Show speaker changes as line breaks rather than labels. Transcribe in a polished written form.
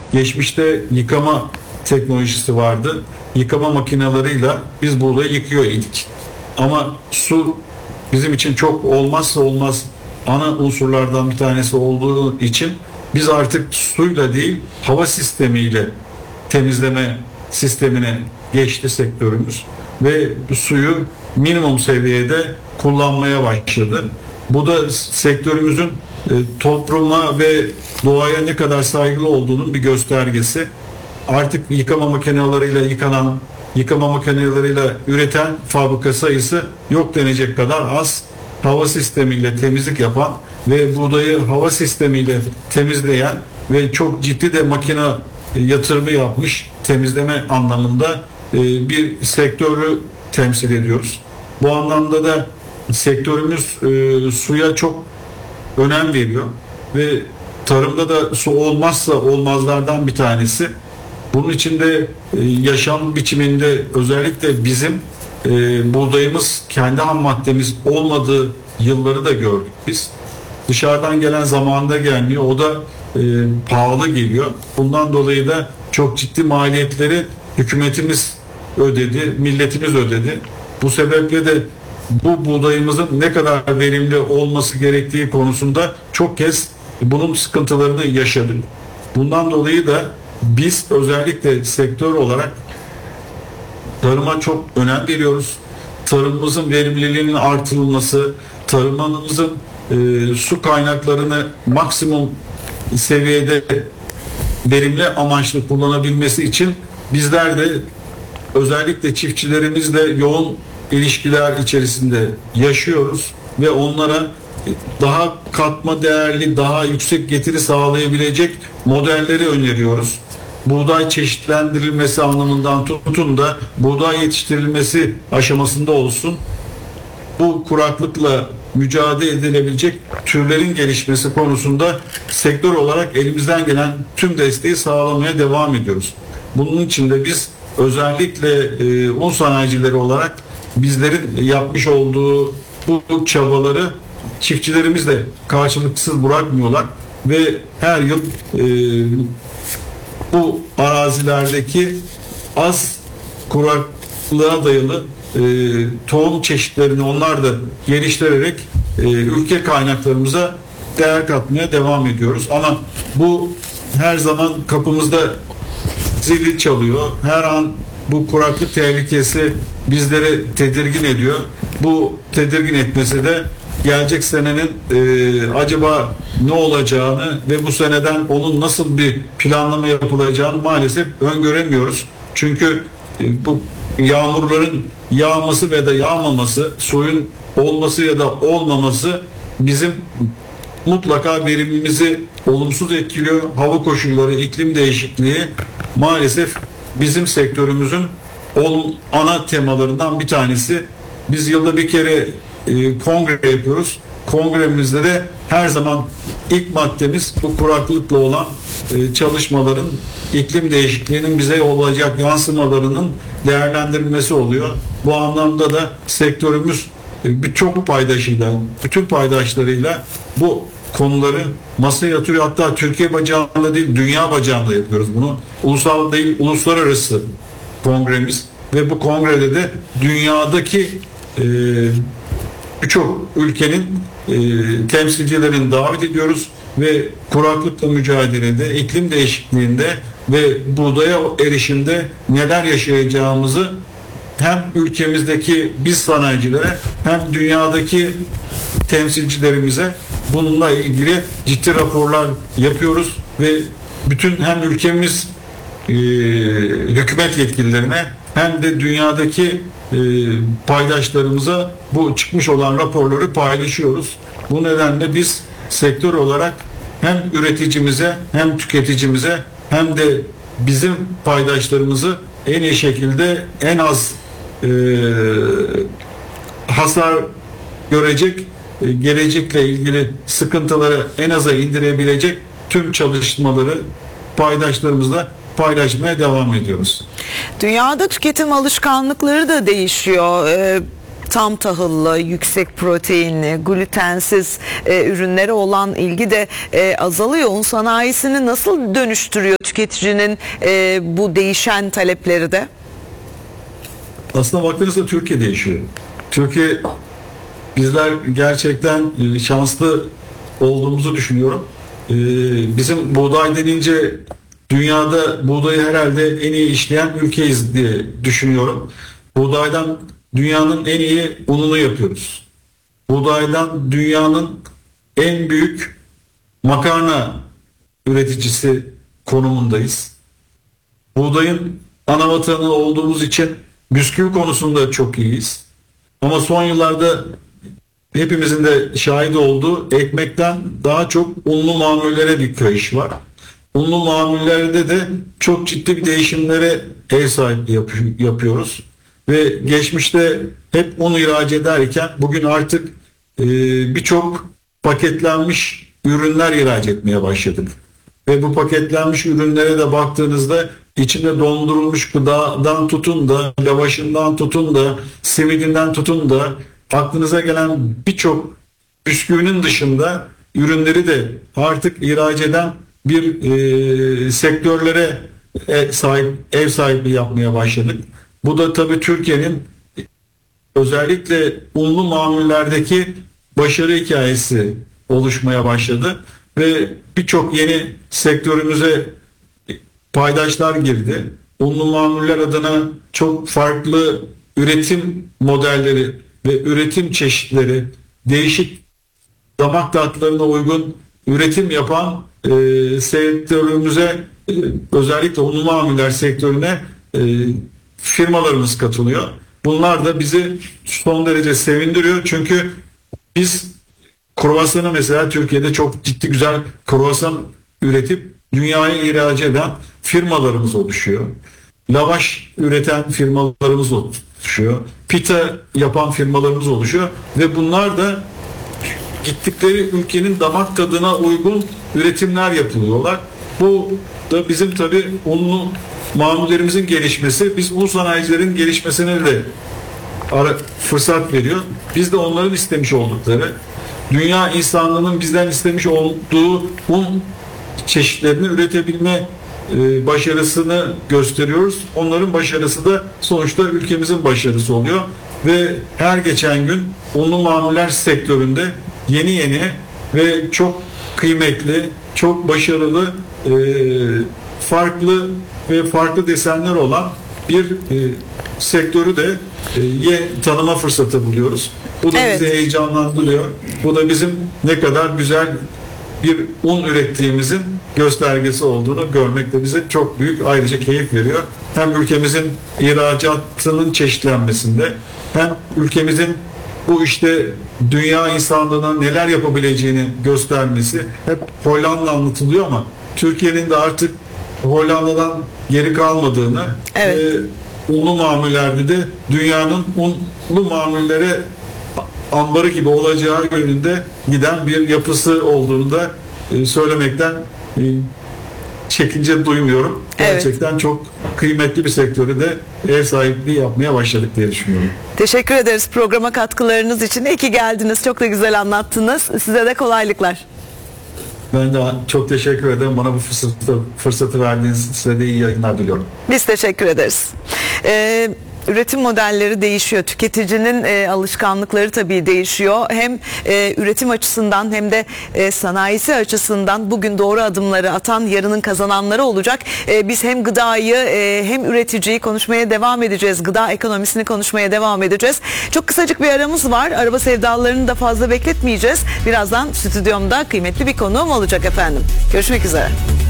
Geçmişte yıkama teknolojisi vardı. Yıkama makinalarıyla biz buğdayı yıkıyor idik. Ama su bizim için çok olmazsa olmaz ana unsurlardan bir tanesi olduğu için biz artık suyla değil hava sistemiyle temizleme sistemine geçti sektörümüz ve suyu minimum seviyede kullanmaya başladı. Bu da sektörümüzün topluma ve doğaya ne kadar saygılı olduğunun bir göstergesi. Artık yıkama makineleriyle üreten fabrika sayısı yok denecek kadar az. Hava sistemiyle temizlik yapan ve buğdayı hava sistemiyle temizleyen ve çok ciddi de makine yatırımı yapmış temizleme anlamında bir sektörü temsil ediyoruz. Bu anlamda da sektörümüz suya çok önem veriyor ve tarımda da su olmazsa olmazlardan bir tanesi. Bunun için de yaşam biçiminde özellikle bizim buğdayımız kendi ham maddemiz olmadığı yılları da gördük biz. Dışarıdan gelen zamanında gelmiyor. O da pahalı geliyor. Bundan dolayı da çok ciddi maliyetleri hükümetimiz ödedi, milletimiz ödedi. Bu sebeple de bu buğdayımızın ne kadar verimli olması gerektiği konusunda çok kez bunun sıkıntılarını yaşadık. Bundan dolayı da biz özellikle sektör olarak tarıma çok önem veriyoruz. Tarımımızın verimliliğinin artırılması, tarımımızın su kaynaklarını maksimum seviyede verimli amaçlı kullanabilmesi için bizler de özellikle çiftçilerimizle yoğun ilişkiler içerisinde yaşıyoruz ve onlara daha katma değerli, daha yüksek getiri sağlayabilecek modelleri öneriyoruz. Buğday çeşitlendirilmesi anlamından tutun da buğday yetiştirilmesi aşamasında olsun. Bu kuraklıkla mücadele edilebilecek türlerin gelişmesi konusunda sektör olarak elimizden gelen tüm desteği sağlamaya devam ediyoruz. Bunun için de biz özellikle un sanayicileri olarak bizlerin yapmış olduğu bu çabaları çiftçilerimiz de karşılıksız bırakmıyorlar ve her yıl bu arazilerdeki az kuraklığa dayalı tohum çeşitlerini onlar da geliştirerek ülke kaynaklarımıza değer katmaya devam ediyoruz. Ama bu her zaman kapımızda zili çalıyor. Her an bu kuraklık tehlikesi bizleri tedirgin ediyor. Bu tedirgin etmesi de gelecek senenin acaba ne olacağını ve bu seneden onun nasıl bir planlama yapılacağını maalesef öngöremiyoruz. Çünkü bu yağmurların yağması ve da yağmaması, suyun olması ya da olmaması bizim mutlaka verimimizi olumsuz etkiliyor. Hava koşulları, iklim değişikliği maalesef bizim sektörümüzün ana temalarından bir tanesi. Biz yılda bir kere kongre yapıyoruz. Kongremizde de her zaman ilk maddemiz bu kuraklıkla olan çalışmaların, iklim değişikliğinin bize olacak yansımalarının değerlendirilmesi oluyor. Bu anlamda da sektörümüz birçok paydaşıyla, bütün paydaşlarıyla bu konuları masaya yatırıyor. Hatta Türkiye bacağında değil, dünya bacağında yapıyoruz bunu. Ulusal değil, uluslararası kongremiz ve bu kongrede de dünyadaki birçok ülkenin temsilcilerini davet ediyoruz ve kuraklıkla mücadelede, iklim değişikliğinde ve buğdaya erişimde neler yaşayacağımızı hem ülkemizdeki biz sanayicilere hem dünyadaki temsilcilerimize bununla ilgili ciddi raporlar yapıyoruz ve bütün hem ülkemiz hükümet yetkililerine hem de dünyadaki paydaşlarımıza bu çıkmış olan raporları paylaşıyoruz. Bu nedenle biz sektör olarak hem üreticimize hem tüketicimize hem de bizim paydaşlarımızı en iyi şekilde en az hasar görecek, gelecekle ilgili sıkıntıları en aza indirebilecek tüm çalışmaları paydaşlarımızla paylaşmaya devam ediyoruz.
Dünyada tüketim alışkanlıkları da değişiyor. tam tahıllı, yüksek proteinli, glutensiz ürünlere olan ilgi de azalıyor. Un sanayisini nasıl dönüştürüyor tüketicinin bu değişen talepleri de?
Aslında baktığınızda Türkiye değişiyor. Türkiye, bizler gerçekten şanslı olduğumuzu düşünüyorum. Bizim buğday denince dünyada buğdayı herhalde en iyi işleyen ülkeyiz diye düşünüyorum. Buğdaydan dünyanın en iyi ununu yapıyoruz. Buğdaydan dünyanın en büyük makarna üreticisi konumundayız. Buğdayın ana vatanı olduğumuz için bisküvi konusunda çok iyiyiz. Ama son yıllarda hepimizin de şahit olduğu ekmekten daha çok unlu mamullere bir kayış var. Unlu mamullerde de çok ciddi bir değişimlere ev sahipliği yapıyoruz. Ve geçmişte hep un ihraç ederken bugün artık birçok paketlenmiş ürünler ihraç etmeye başladık. Ve bu paketlenmiş ürünlere de baktığınızda içinde dondurulmuş gıdadan tutun da, lavaşından tutun da, simidinden tutun da aklınıza gelen birçok bisküvinin dışında ürünleri de artık ihraç eden bir sektörlere ev sahipliği yapmaya başladık. Bu da tabii Türkiye'nin özellikle unlu mamullerdeki başarı hikayesi oluşmaya başladı ve birçok yeni sektörümüze paydaşlar girdi. Unlu mamuller adına çok farklı üretim modelleri ve üretim çeşitleri, değişik damak tatlarına uygun üretim yapan sektörümüze, özellikle unlu mamuller sektörüne firmalarımız katılıyor. Bunlar da bizi son derece sevindiriyor. Çünkü biz kruvasanı mesela Türkiye'de çok ciddi güzel kruvasan üretip dünyaya ihraç eden firmalarımız oluşuyor. Lavaş üreten firmalarımız oluşuyor. Pita yapan firmalarımız oluşuyor. Ve bunlar da gittikleri ülkenin damak tadına uygun üretimler yapılıyorlar. Bu da bizim tabii unlu mamullerimizin gelişmesi, biz un sanayicilerin gelişmesine de fırsat veriyor. Biz de onların istemiş oldukları, dünya insanlığının bizden istemiş olduğu un çeşitlerini üretebilme başarısını gösteriyoruz. Onların başarısı da sonuçta ülkemizin başarısı oluyor ve her geçen gün unlu mamuller sektöründe yeni ve çok kıymetli, çok başarılı, farklı desenler olan bir sektörü de tanıma fırsatı buluyoruz. Bu da bizi heyecanlandırıyor. Bu da bizim ne kadar güzel bir un ürettiğimizin göstergesi olduğunu görmek de bize çok büyük ayrıca keyif veriyor. Hem ülkemizin ihracatının çeşitlenmesinde hem ülkemizin bu işte dünya insanlığına neler yapabileceğini göstermesi. Hep Hollanda anlatılıyor ama Türkiye'nin de artık Hollanda'dan geri kalmadığını, unlu mamullerde de dünyanın unlu mamullere ambarı gibi olacağı yönünde giden bir yapısı olduğunu da söylemekten çekince duymuyorum. Gerçekten çok kıymetli bir sektörü de ev sahipliği yapmaya başladık diye düşünüyorum.
Teşekkür ederiz programa katkılarınız için. İyi ki geldiniz. Çok da güzel anlattınız. Size de kolaylıklar.
Ben de çok teşekkür ederim. Bana bu fırsatı verdiğiniz size de iyi yayınlar diliyorum.
Biz teşekkür ederiz. Üretim modelleri değişiyor. Tüketicinin alışkanlıkları tabii değişiyor. Hem üretim açısından hem de sanayisi açısından bugün doğru adımları atan yarının kazananları olacak. Biz hem gıdayı hem üreticiyi konuşmaya devam edeceğiz. Gıda ekonomisini konuşmaya devam edeceğiz. Çok kısacık bir aramız var. Araba sevdalarını da fazla bekletmeyeceğiz. Birazdan stüdyomda kıymetli bir konuğum olacak efendim. Görüşmek üzere.